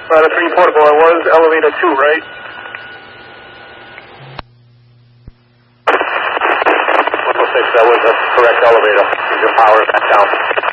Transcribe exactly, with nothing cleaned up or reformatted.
Ladder three portable, I was elevator two, right? one oh six, that was the correct elevator. Use your power back down.